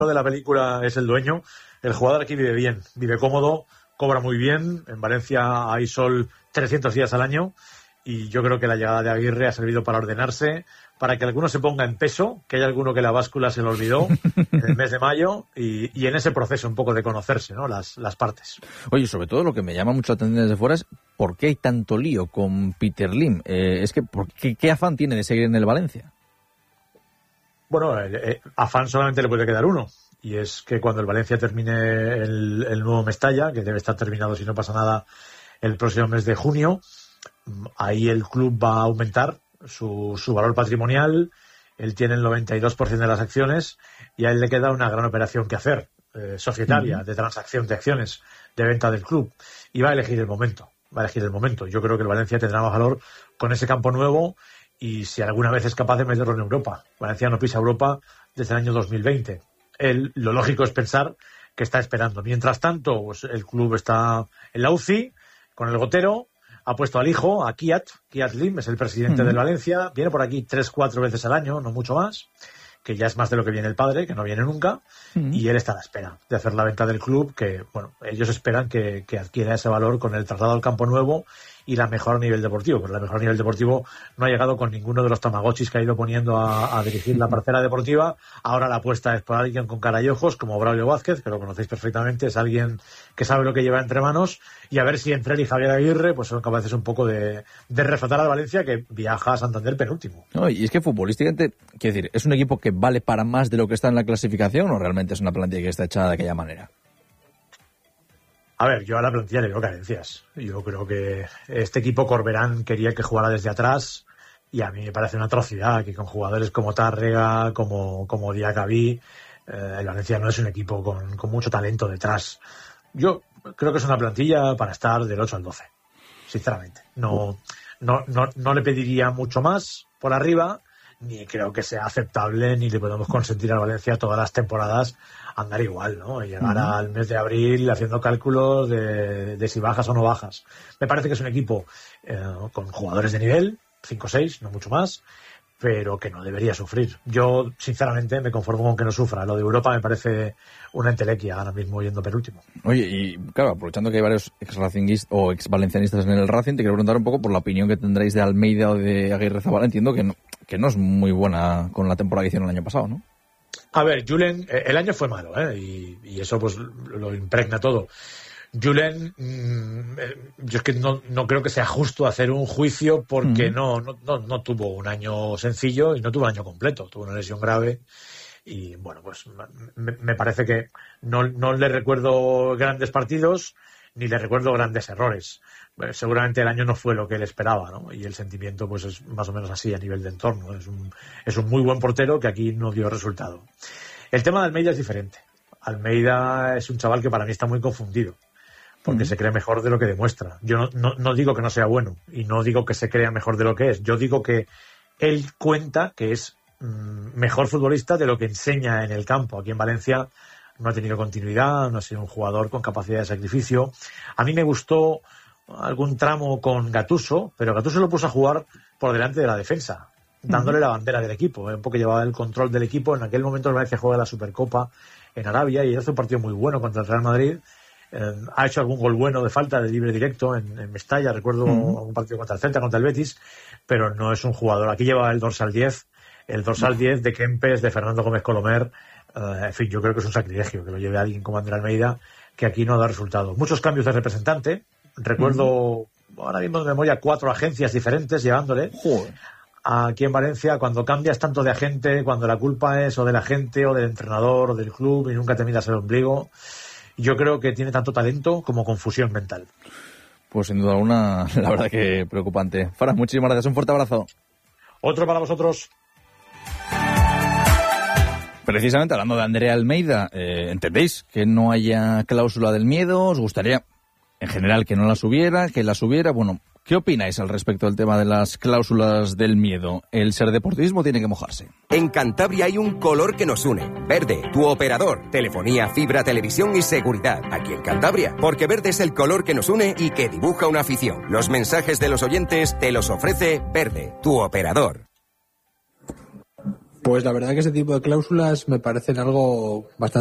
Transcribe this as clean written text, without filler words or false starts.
de la película es el dueño. El jugador aquí vive bien, vive cómodo, cobra muy bien. En Valencia hay sol 300 días al año y yo creo que la llegada de Aguirre ha servido para ordenarse, para que alguno se ponga en peso, que hay alguno que la báscula se le olvidó en el mes de mayo y en ese proceso un poco de conocerse, ¿no? Las partes. Oye, sobre todo lo que me llama mucho la atención desde fuera es ¿por qué hay tanto lío con Peter Lim? Es que ¿qué afán tiene de seguir en el Valencia? Bueno, afán solamente le puede quedar uno, y es que cuando el Valencia termine el nuevo Mestalla, que debe estar terminado si no pasa nada el próximo mes de junio, ahí el club va a aumentar su valor patrimonial. Él tiene el 92% de las acciones y a él le queda una gran operación que hacer, societaria, de transacción de acciones, de venta del club, y va a elegir el momento. Yo creo que el Valencia tendrá más valor con ese campo nuevo y si alguna vez es capaz de meterlo en Europa. Valencia no pisa Europa desde el año 2020. Él, lo lógico es pensar que está esperando. Mientras tanto, pues, el club está en la UCI con el gotero, ha puesto al hijo, a Kiat Lim, es el presidente del Valencia, viene por aquí 3-4 veces al año, no mucho más, que ya es más de lo que viene el padre, que no viene nunca, y él está a la espera de hacer la venta del club, que bueno, ellos esperan que adquiera ese valor con el traslado al campo nuevo y la mejora a nivel deportivo, pero la mejora a nivel deportivo no ha llegado con ninguno de los tamagotchis que ha ido poniendo a dirigir la parcela deportiva. Ahora la apuesta es por alguien con cara y ojos, como Braulio Vázquez, que lo conocéis perfectamente, es alguien que sabe lo que lleva entre manos, y a ver si entre él y Javier Aguirre pues son capaces un poco de reflotar al Valencia, que viaja a Santander penúltimo. No, y es que futbolísticamente, quiero decir, ¿es un equipo que vale para más de lo que está en la clasificación o realmente es una plantilla que está echada de aquella manera? A ver, yo a la plantilla le veo carencias. Yo creo que este equipo Corberán quería que jugara desde atrás y a mí me parece una atrocidad que con jugadores como Tárrega, como Diacabí, el Valencia no es un equipo con mucho talento detrás. Yo creo que es una plantilla para estar del 8 al 12, sinceramente. No le pediría mucho más por arriba, ni creo que sea aceptable, ni le podemos consentir al Valencia todas las temporadas andar igual, ¿no? Llegar al mes de abril haciendo cálculos de si bajas o no bajas. Me parece que es un equipo con jugadores de nivel, 5 o 6, no mucho más, pero que no debería sufrir. Yo, sinceramente, me conformo con que no sufra. Lo de Europa me parece una entelequia ahora mismo yendo penúltimo. Oye, y claro, aprovechando que hay varios ex-racinguistas o ex-valencianistas en el Racing, te quiero preguntar un poco por la opinión que tendréis de Almeida o de Aguirre Zabala. Entiendo que no es muy buena con la temporada que hicieron el año pasado, ¿no? A ver, Julen, el año fue malo, y eso pues lo impregna todo. Julen, yo es que no creo que sea justo hacer un juicio porque no tuvo un año sencillo y no tuvo un año completo, tuvo una lesión grave y bueno, pues me parece que no le recuerdo grandes partidos ni le recuerdo grandes errores. Seguramente el año no fue lo que él esperaba, ¿no? Y el sentimiento pues es más o menos así a nivel de entorno. Es un muy buen portero que aquí no dio resultado. El tema de Almeida es diferente. Almeida es un chaval que para mí está muy confundido porque se cree mejor de lo que demuestra. Yo no digo que no sea bueno y no digo que se crea mejor de lo que es. Yo digo que él cuenta que es mejor futbolista de lo que enseña en el campo. Aquí en Valencia no ha tenido continuidad, no ha sido un jugador con capacidad de sacrificio. A mí me gustó algún tramo con Gattuso, pero Gattuso lo puso a jugar por delante de la defensa, dándole la bandera del equipo, un poco llevaba el control del equipo. En aquel momento el Valencia juega la Supercopa en Arabia y hace un partido muy bueno contra el Real Madrid. Ha hecho algún gol bueno de falta de libre directo en Mestalla, recuerdo un partido contra el Celta, contra el Betis, pero no es un jugador. Aquí lleva el dorsal 10 de Kempes, de Fernando Gómez Colomer. En fin, yo creo que es un sacrilegio que lo lleve alguien como Ander Almeida, que aquí no da resultados. Muchos cambios de representante. Recuerdo ahora mismo de memoria 4 agencias diferentes llevándole. Joder. Aquí en Valencia, cuando cambias tanto de agente, cuando la culpa es o del agente o del entrenador o del club y nunca te miras el ombligo, yo creo que tiene tanto talento como confusión mental. Pues sin duda alguna, la verdad que preocupante. Fran, muchísimas gracias, un fuerte abrazo. Otro para vosotros. Precisamente hablando de Andrea Almeida, ¿entendéis que no haya cláusula del miedo? ¿Os gustaría, en general, que no la subiera, que la subiera? Bueno, ¿qué opináis al respecto del tema de las cláusulas del miedo? El Ser Deportivismo tiene que mojarse. En Cantabria hay un color que nos une. Verde, tu operador. Telefonía, fibra, televisión y seguridad. Aquí en Cantabria. Porque verde es el color que nos une y que dibuja una afición. Los mensajes de los oyentes te los ofrece Verde, tu operador. Pues la verdad que ese tipo de cláusulas me parecen algo bastante